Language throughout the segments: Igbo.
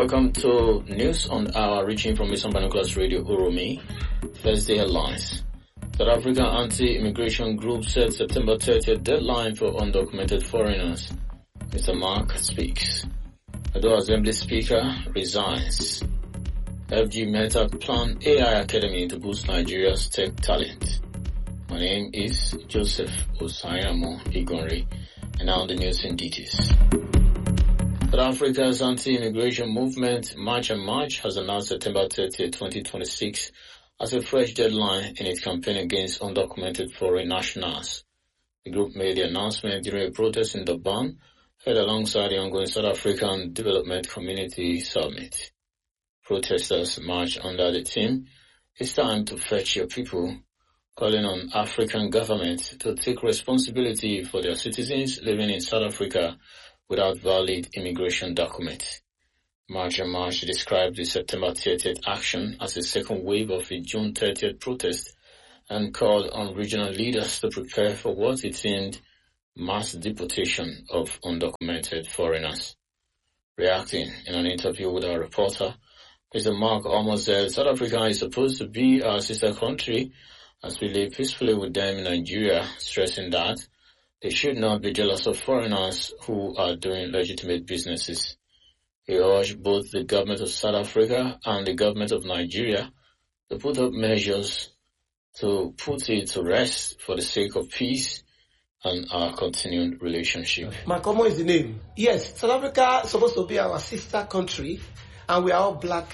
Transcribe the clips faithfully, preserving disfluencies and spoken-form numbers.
Welcome to News on Hour, reaching from Mister Binoculars Radio Uromi. Thursday headlines. South African anti-immigration group set September thirtieth deadline for undocumented foreigners. Mister Mark speaks. Edo Assembly Speaker resigns. F G Meta plan A I Academy to boost Nigeria's tech talent. My name is Joseph Osayamo Igonri, and now the news in details. South Africa's anti-immigration movement, March and March, has announced September thirtieth, twenty twenty-six as a fresh deadline in its campaign against undocumented foreign nationals. The group made the announcement during a protest in Durban, held alongside the ongoing South African Development Community Summit. Protesters marched under the theme, "It's time to fetch your people," calling on African governments to take responsibility for their citizens living in South Africa without valid immigration documents. March and March described the September thirtieth action as a second wave of the June thirtieth protest and called on regional leaders to prepare for what it deemed mass deportation of undocumented foreigners. Reacting in an interview with our reporter, Mister Mark almost said South Africa is supposed to be our sister country as we live peacefully with them in Nigeria, stressing that they should not be jealous of foreigners who are doing legitimate businesses. He urged both the government of South Africa and the government of Nigeria to put up measures to put it to rest for the sake of peace and our continued relationship. Makomo is the name. Yes, South Africa is supposed to be our sister country, and we are all black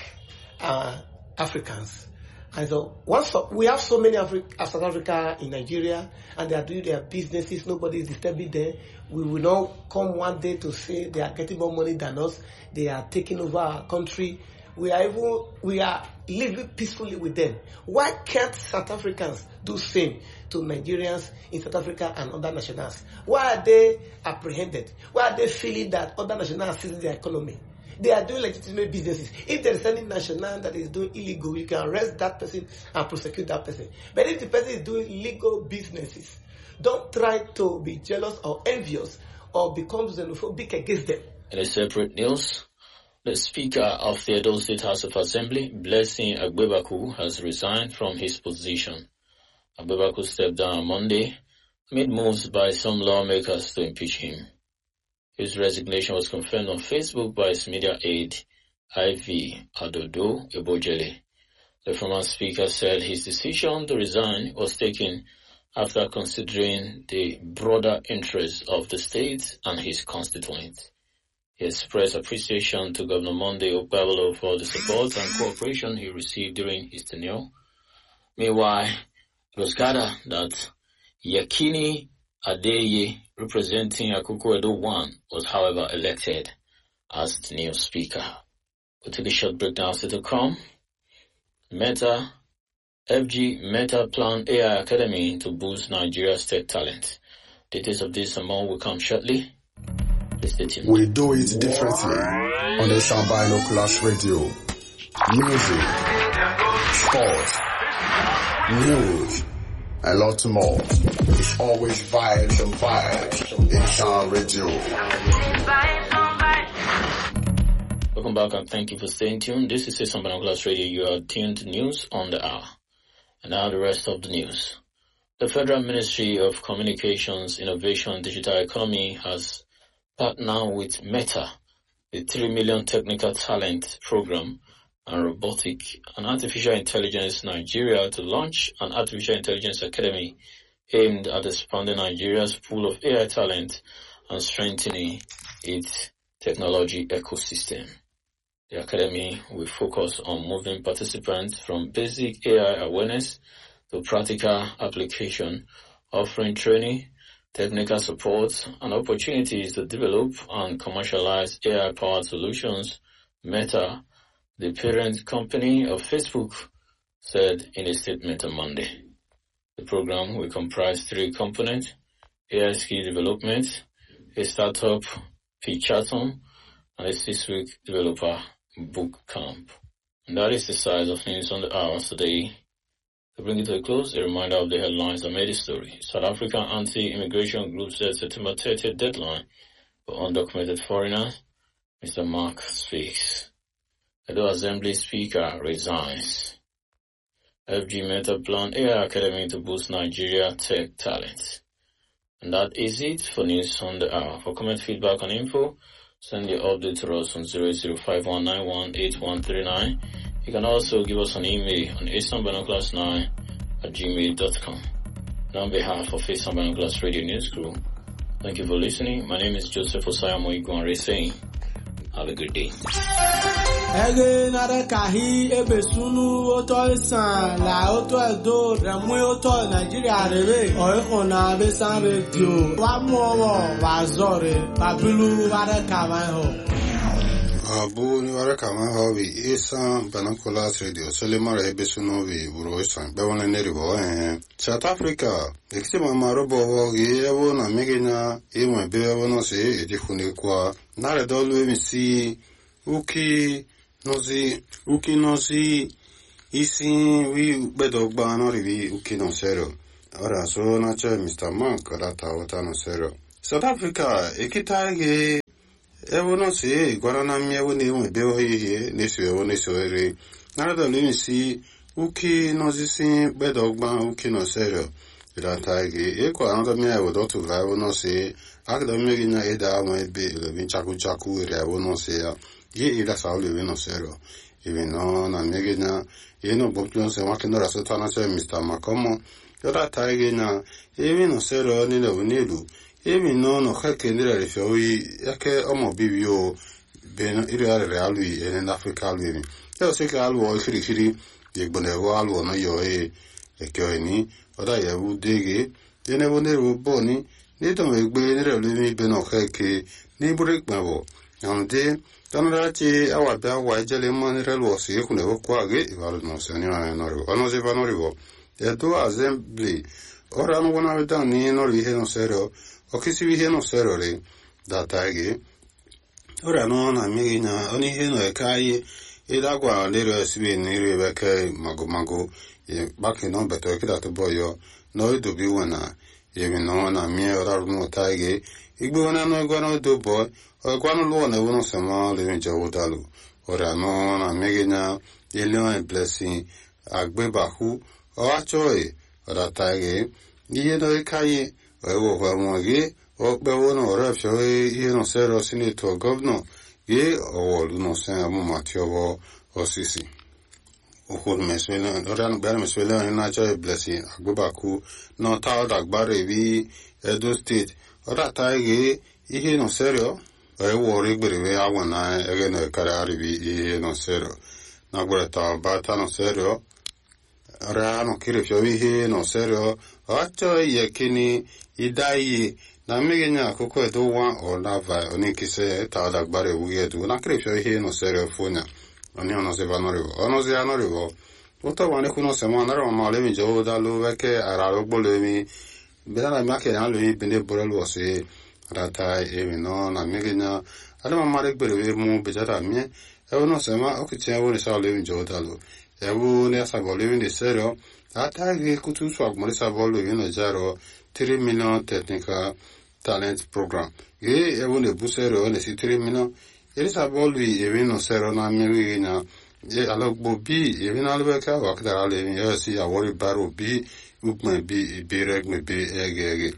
uh, Africans. And so once we have so many Afri- South Africa in Nigeria, and they are doing their businesses, nobody is disturbing them. We will not come one day to say they are getting more money than us. They are taking over our country. We are even we are living peacefully with them. Why can't South Africans do the same to Nigerians in South Africa and other nationals? Why are they apprehended? Why are they feeling that other nationals are seizing their economy? They are doing legitimate businesses. If there is any national that is doing illegal, you can arrest that person and prosecute that person. But if the person is doing legal businesses, don't try to be jealous or envious or become xenophobic against them. In a separate news, the Speaker of the Edo State House of Assembly, Blessing Agbebaku, has resigned from his position. Agbebaku stepped down on Monday amid moves by some lawmakers to impeach him. His resignation was confirmed on Facebook by his media aide, Ivy Adodo Ebojele. The former speaker said his decision to resign was taken after considering the broader interests of the state and his constituents. He expressed appreciation to Governor Monday Okpebholo for the support and cooperation he received during his tenure. Meanwhile, it was gathered that Yakini Adeye, representing Akoko Edo one, was however elected as the new speaker. We'll take a short break now. Still to come. Meta, F G Meta plan A I Academy to boost Nigeria's tech talent. Details of this and more will come shortly. Please stay tuned. We do it differently on the Sound Binoculars Radio. Music, sports, news, a lot more. It's always vibes and vibes in Sound Radio. Welcome back and thank you for staying tuned. This is Sound Binoculars Radio. You are tuned to News on the Hour. And now the rest of the news. The Federal Ministry of Communications, Innovation and Digital Economy has partnered with Meta, the three million Technical Talent Program, and Robotic and Artificial Intelligence Nigeria to launch an Artificial Intelligence Academy aimed at expanding Nigeria's pool of A I talent and strengthening its technology ecosystem. The Academy will focus on moving participants from basic A I awareness to practical application, offering training, technical support, and opportunities to develop and commercialize A I-powered solutions. Meta, the parent company of Facebook, said in a statement on Monday. The program will comprise three components: A I skill development, a startup pitch hackathon, and a six-week developer boot camp. And that is the size of News on the Hour today. To bring it to a close, a reminder of the headlines that made the story. South African anti-immigration group said September thirtieth deadline for undocumented foreigners. Mister Mark speaks. Edo Assembly Speaker resigns. F G Meta plan A I Academy to boost Nigeria tech talent. And that is it for news on the hour. For comment, feedback, and info, send your update to us on zero zero five one nine one eight one three nine. You can also give us an email on eastern binoculars nine at gmail dot com. And on behalf of Eastern Binoculars Radio News Crew, thank you for listening. My name is Joseph Osayamo Igwanre saying, have a good day. Ege nare kahi ebe sunu oto isan la oto edo remwe oto Nigeria rebe oiko na besan radio wa muowo wa zore babilu ware kamaho Abu ni ware kamaho bi Eastern Binoculars Radio Solimare ebe sunu bi buro isan bewone neribo eh South Africa ekisi mama robo wo ge ewo na megena imwe be ewo no se edifune kwa nare dolu emisi uki nozi uki nozi isi wi bedo gba no rivi uki no sero ora so na che Mister Mark rata ota no sero South Africa ekita ge ewo no se gwara na mi ewo ni mo be o ihe nesu ewo nesu ere na do ni si uki nozi si bedo gba uki no sero rata ge e kwa na mi ewo do tu la ewo no se akademi gi na eda mo ebe le bin chaku chaku ere ewo no se ya ye ila saule we no sero even no na megena ye no boplo se wa kendo raso tana se Mister Makomo yoda taige na ye no sero ni le unilu even no no khake ni le fewi yake omo bibi o be no ire are alu en Africa alu yo se ka alu o khiri khiri ye gbone wo alu no yo e e kyo ni oda ye bu dege ye ne bo ne bo boni ni to me gbe ni le mi be no khake ni break ma bo ande Tanarachi awa bia wa jele manire lo si ku ne kwa ge ivalu no se ni na no ono se va no rivo e do assembly ora no bona veda ni no ri he no sero o che si vi he no sero re da tagi ora no na mi na oni he no e kai e da gwa le ro si bi ni ri be ke mago mago e ba ke no beto ke da to boyo no do bi wona e mi no na mi ora no tagi igbo wona no gwa no do boy Quando l'uomo è uno siamo le vince votalu ora no na megena elion e blessing agbe bahu o achoi ora tage ye no kai o wo mo ge o be wono ora fio ye no sero sinito govno ye o lu no se amu matiovo o sisi o hol meswela ora no ber meswela na achoi blessing agbe baku no ta dagbare vi Edo State ora tage ihe no sero e wori gbere awa na ege no karari bi ihe no sero na gbere ta bata no sero ra no kire fio ihe no sero acho ye kini idai na megenya akoko edo wa o lava oni kise ta da gbare wuye du na kire fio ihe no sero funya oni ono se vanorivo ono se anorivo uto wane kuno se mo na ro ma le mi jo da lu veke ara ro gbole mi bela ma ke na lu mi bende borelu se rata e no na megena ala mamare gbere mu bejara mi e uno sema o che c'è sa le in giotalo e uno ne sa vole in serio ata che kutu so agmore sa vole in zero three million technical talent program e e uno busero ne si three million e sa vole e vino sero na megena e ala bobi e vino albe ka wa ka le in si a wori baro bi ukme bi birek me bi ege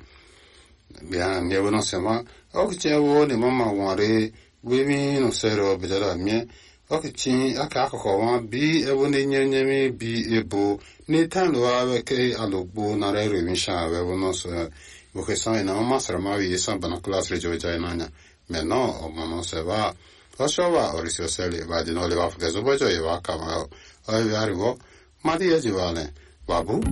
Bien, mi avono sema, o che c'è ne mamma ware, wemi no sero bedara mie, o che ci aka akoko wa bi e woni nyenye mi bi ebo, ni tan lo ave ke alogbo na re re mi sha ave wono so, o che sai na mamma sera ma vi san bana class rejo ja inanya. Me no, o mono se va. O so va o risio sele va di no le va fge so bojo e va kama. O e arrivo, ma di e vale. Babu.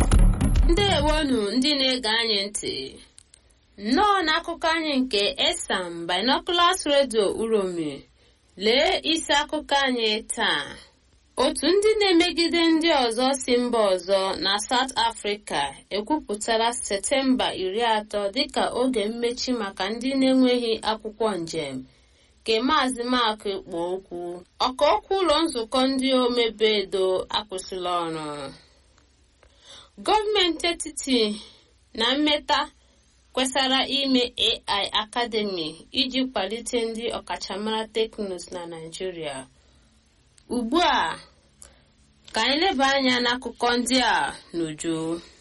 Ndewonu ndị na-ege anyị ntị. Nnọọ n'akụkọ anyị nke Eastern Binoculars Radio Uromi. Lee isi akụkọ anyị taa. Otu ndị na-emegide ndị ọzọ si mba ọzọ na South Africa ekwupụtara Septemba iri atọ dịka oge mmechi maka ndị na-enweghị akwụkwọ njem. Ke Maazị Mark kpọ okwu. Ọkaokwu ụlọ nzukọ ndị omebe edo akwụsịla ọrụ. Gọọmenti etiti na mmeta kwesara ime A I Academy iji kwalite ndị ọkachamara teknụzụ na Nigeria. ugbu a ka anyị leba anya n'akụkọ ndị a n'uju.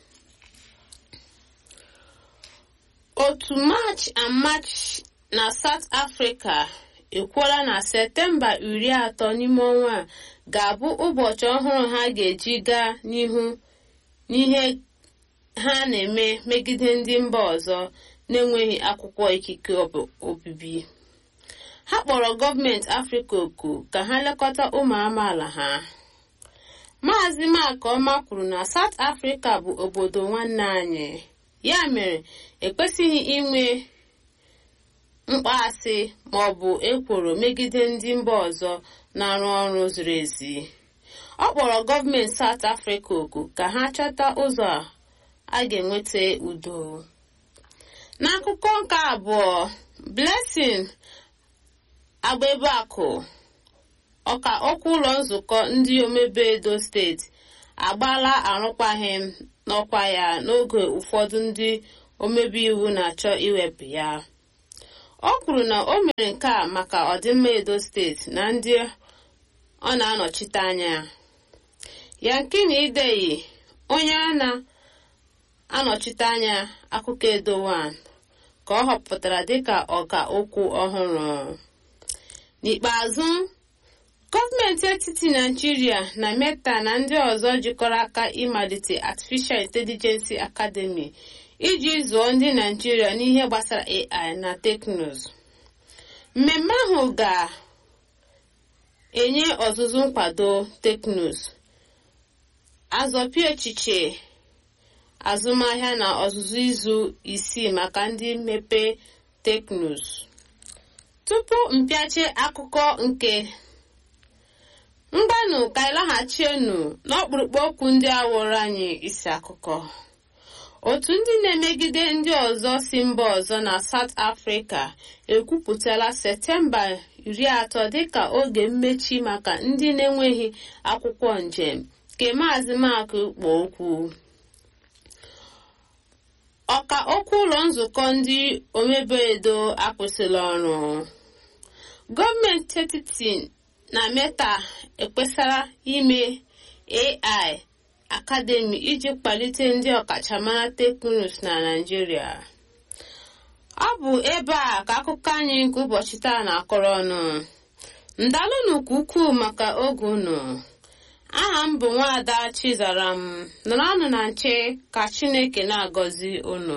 Otu March and March na South Africa ekwuola na Septemba iri atọ n'ime ọnwa a ga-abụ ụbọchị ọhụrụ ha ga-eji gaa n'ihu n'ihe ha na-eme megide ndị mba ọzọ na-enweghị akwụkwọ ikike obibi. Ha kpọrọ gọọmenti Afrịka oku ka ha lekọta ụmụ amaala ha. Maazị Makoma kwuru na South Africa bụ obodo nwanne anyị, ya mere ekwesịghị inwe mkpaasị ma ọ bụ ekworo megide ndị mba ọzọ na-arụ ọrụ ziri ezi. Ọ kpọrọ gọọmenti South Africa oku ka ha chọta ụzọ a ga-enweta udo. N'akụkọ nke abụọ, Blessing Agbebeakụ, ọka okwu ụlọ nzukọ ndị omebe Edo steeti, agbaala arụkwaghịm n'ọkwa ya n'oge ụfọdụ ndị omebe iwu na-achọ iwepụ ya. O kwuru na o mere nke a maka ọdịmma Edo steeti na ndị ọ na-anọchite anya. Yankini Ideyi, onye a na-anọchite anya akụkọ Edo one, ka ọ họpụtara dịka ọka okwu ọhụrụ. N'ikpeazụ, gọọmenti etiti Naịjirịa na Meta na ndị ọzọ jikọrọ aka ịmalite Artificial Intelligence Academy iji zụọ ndị Naịjirịa n'ihe gbasara A I na teknụzụ. Mmemme ahụ ga-enye ọzụzụ nkwado teknụzụ, azọpị echiche azụmahịa na ọzụzụ izu isii maka ndị mmepe teknụzụ. Tupu mpịache akụkọ nke mgbanụ ka ịlaghachienu n'ọkpụrụkpụ okwu ndị awụrụ anyị isi akụkọ. Otu ndị na-emegide ndị ọzọ si mba ọzọ na South Africa ekwupụtala Septemba iri atọ dịka oge mmechi maka ndị na-enweghị akwụkwọ njem, nke Maazị Mark kpọ okwu. Ọka okwu ụlọ nzukọ ndị omebe Edo akwụsịla ọrụ. Gọọmenti etiti na Meta ekpesara ime A I Academy iji kwalite ndị ọkachamara teknụzụ na Naịjirịa. Ọ bụ ebe a ka akụkọ anyị nke ụbọchị taa na-akọrọ ọnụ. Ndalụnụ ka ukwuu maka oge unu. Aha m bụ Nwaada Chizaram. Nọrọnụ na nche ka Chineke na-agọzi unu.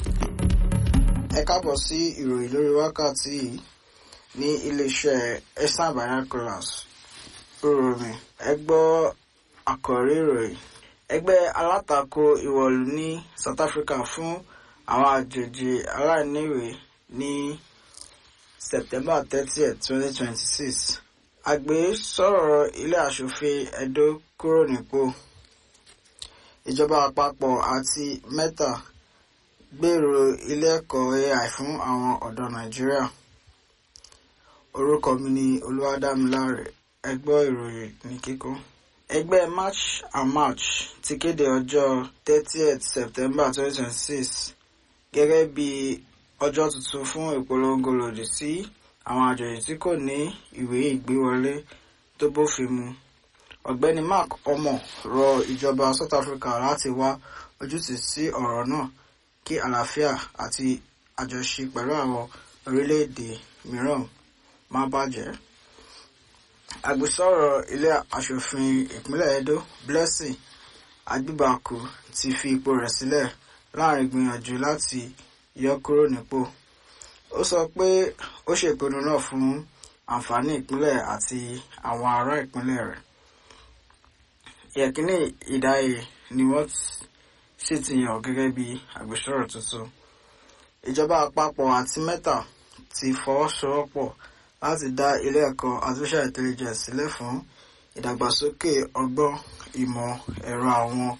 Ẹ káàbọ̀ sí ìròyìn lórí wákàtí yìí ní iléeṣẹ́ Esan Binoculars Uromi. Ẹ gbọ́ àkòrí ìròyìn. Ẹgbẹ́ alátakò ìwọ̀lú ní South Africa fún àwọn àjèjì aláìníwèé ní September thirtieth twenty twenty-six. Àgbẹ̀ sọ̀rọ̀ ilé aṣòfin Edo kúrò nípò. Ìjọba àpapọ̀ àti Meta gbèrò ilé ẹ̀kọ́ A I fún àwọn ọ̀dọ́ Nàìjíríà. Orúkọ mi ni Olúwadámiláre. Ẹ gbọ́ ìròyìn ní kíkún. Ẹgbẹ́ March and March ti kéde ọjọ́ thirtieth September twenty twenty-six gẹ́gẹ́ bí ọjọ́ tuntun fún ìpolongo lòdì sí àwọn àjòjì tí kò ní ìwé ìgbéwọlé tó bófin mu. Ọ̀gbẹ́ni Mark Omo rọ ìjọba South Africa láti wá ojútùú sí ọ̀rọ̀ náà kí àlàáfíà àti àjọṣe pẹ̀lú àwọn orílẹ̀-èdè mìíràn má bàjẹ́. Agbẹjọ́rò ilé aṣòfin ìpínlẹ̀ Edo Blessing Agbebeakụ ti fi ipò rẹ̀ sílẹ̀ láàrin ìgbìyànjú láti yọ kúrò nípò. Ó sọ pé ó ṣe ìpinnu náà fún àǹfààní ìpínlẹ̀ àti àwọn ará ìpínlẹ̀ rẹ̀. Yẹ̀kínní Ìdáyé ni wọ́n sì ti yàn gẹ́gẹ́ bí agbẹjọ́rò tuntun. Ìjọba àpapọ̀ àti Meta ti fọwọ́sowọ́pọ̀ láti dá ilé ẹ̀kọ́ Artificial Intelligence sílẹ̀ fún ìdàgbàsókè ọgbọ́n ìmọ̀ ẹ̀rọ àwọn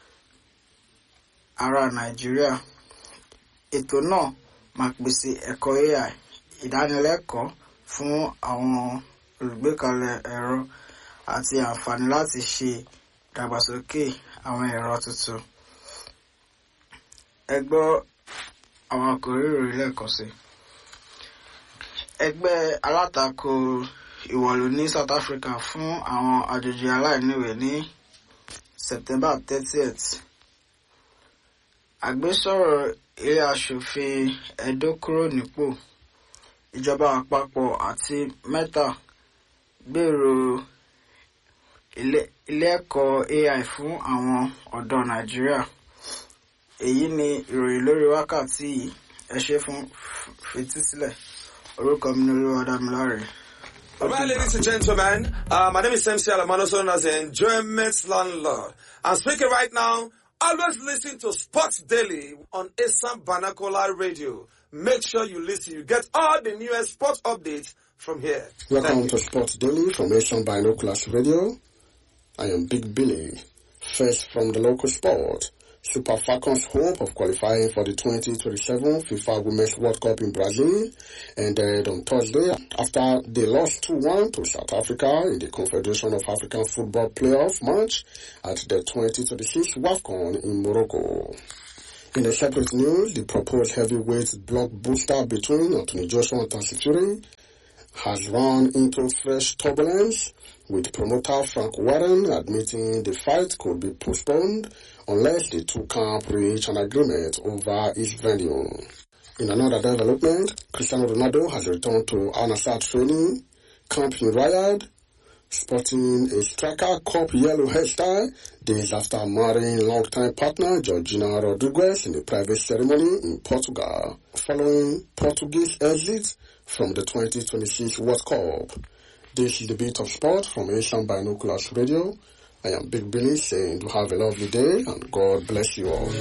ará Nàìjíríà. Ètò náà máa pèsè ẹ̀kọ́ A I, ìdánilẹ́kọ̀ọ́ fún àwọn olùgbékalẹ̀ ẹ̀rọ àti àǹfààní láti ṣe ìdàgbàsókè àwọn ẹ̀rọ tuntun. Ẹ gbọ́ àwọn àkòrí ìròyìn lẹ́ẹ̀kan sí. Ẹgbẹ́ alátakò ìwọ̀lú ní South Africa fún àwọn àjòjì aláìníwèé ní September thirtieth. Àgbésọ̀rọ̀ ilé aṣòfin Edo kúrò nípò. Ìjọba àpapọ̀ àti Meta gbèrò ilé ẹ̀kọ́ A I fún àwọn ọ̀dọ́ Nàìjíríà. Èyí ni ìròyìn lórí wákàtí yìí. Ẹ ṣé fún fetísílẹ̀. Orúkọ mi ni Olúwadámiláre. All right, ladies and gentlemen, uh, my name is M C Alamano, also known as the Enjoyment Landlord. I'm speaking right now. Always listen to Sports Daily on Isam Banakola Radio. Make sure you listen. You get all the newest sports updates from here. Welcome to Sports Daily from Isam Binoculars Radio. I am Big Billy. First from the local sport. Super Falcons' hope of qualifying for the twenty twenty-seven FIFA Women's World Cup in Brazil ended on Thursday after they lost two one to South Africa in the Confederation of African Football playoff match at the twenty twenty-six WAFCON in Morocco. In the separate news, the proposed heavyweight blockbuster between Anthony Joshua and Tyson Fury has run into fresh turbulence, with promoter Frank Warren admitting the fight could be postponed unless the two camps reach an agreement over its venue. In another development, Cristiano Ronaldo has returned to Al Nassr training camp in Riyadh, sporting a striker cup yellow hairstyle days after marrying longtime partner Georgina Rodriguez in a private ceremony in Portugal, following Portuguese exit from the twenty twenty-six World Cup. This is the Beat of Sport from Asian Binoculars Radio. I am Big Billy saying to have a lovely day and God bless you all.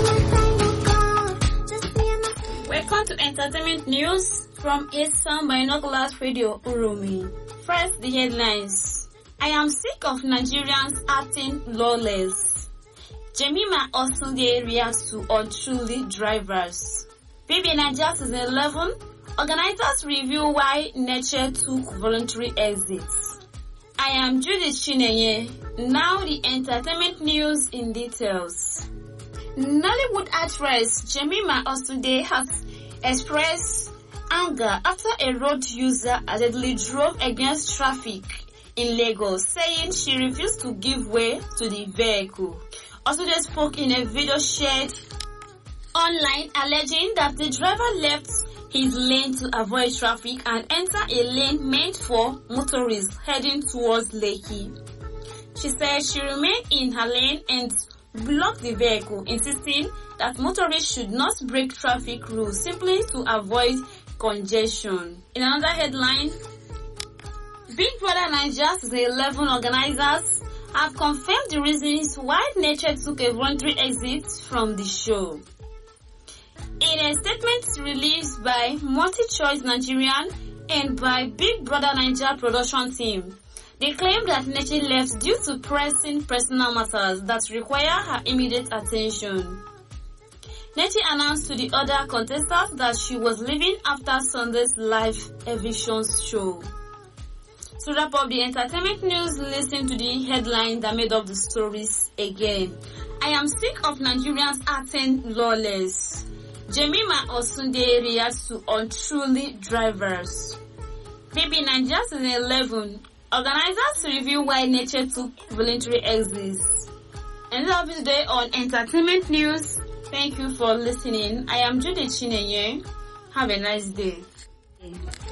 Welcome to Entertainment News from Asian Binoculars Radio Urumi. First, the headlines. I am sick of Nigerians acting lawless. Jemima Osunde reacts to unruly drivers. B B Nigeria Season eleven. Organizers review why Nature took voluntary exits. I am Judith Chinenye. Now the entertainment news in details. Nollywood actress Jemima Osunde has expressed anger after a road user allegedly drove against traffic in Lagos, saying she refused to give way to the vehicle. Osunde spoke in a video shared online alleging that the driver left his lane to avoid traffic and enter a lane meant for motorists heading towards Lekki. She said she remained in her lane and blocked the vehicle, insisting that motorists should not break traffic rules simply to avoid congestion. In another headline, Big Brother Naija Season eleven organizers have confirmed the reasons why Nature took a voluntary exit from the show. In a statement released by Multi-Choice Nigerian and by Big Brother Naija production team, they claim that Nature left due to pressing personal matters that require her immediate attention. Nature announced to the other contestants that she was leaving after Sunday's live evictions show. To wrap up the entertainment news, listen to the headline that made up the stories again. I am sick of Nigerians acting lawless. Jemima Osunde reacts to unruly drivers. B B Nigeria Season eleven. Organizers review why Nature took voluntary exits. And that is today on Entertainment News. Thank you for listening. I am Judith Chinenye. Have a nice day.